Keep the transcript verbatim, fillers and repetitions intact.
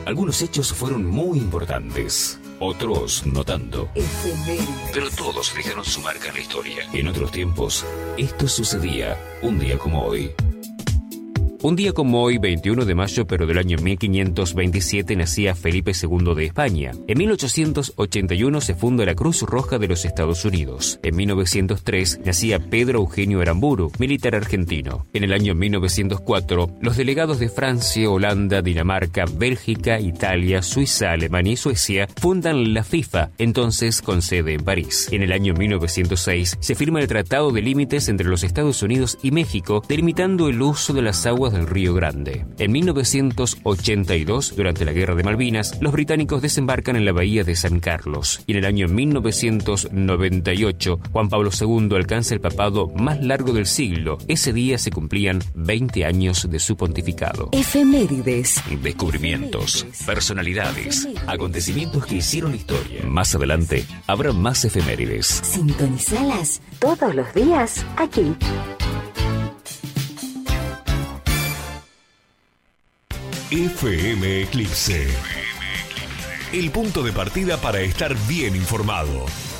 Algunos hechos fueron muy importantes, otros no tanto. Pero todos dejaron su marca en la historia. En otros tiempos, esto sucedía un día como hoy. Un día como hoy, veintiuno de mayo, pero del año mil quinientos veintisiete, nacía Felipe segundo de España. En mil ochocientos ochenta y uno se funda la Cruz Roja de los Estados Unidos. En mil novecientos tres nacía Pedro Eugenio Aramburu, militar argentino. En el año mil novecientos cuatro, los delegados de Francia, Holanda, Dinamarca, Bélgica, Italia, Suiza, Alemania y Suecia fundan la FIFA, entonces con sede en París. En el año mil novecientos seis se firma el Tratado de Límites entre los Estados Unidos y México, delimitando el uso de las aguas del Río Grande. En mil novecientos ochenta y dos, durante la Guerra de Malvinas, los británicos desembarcan en la bahía de San Carlos. Y en el año mil novecientos noventa y ocho, Juan Pablo segundo alcanza el papado más largo del siglo. Ese día se cumplían veinte años de su pontificado. Efemérides. Descubrimientos, personalidades, acontecimientos que hicieron historia. Más adelante, habrá más efemérides. Sintonizalas todos los días aquí. F M Eclipse. El punto de partida para estar bien informado.